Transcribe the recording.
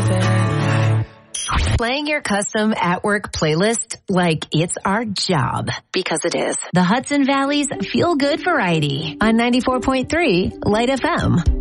living. Playing your custom at-work playlist like it's our job. Because it is. The Hudson Valley's Feel Good Variety on 94.3 Light FM.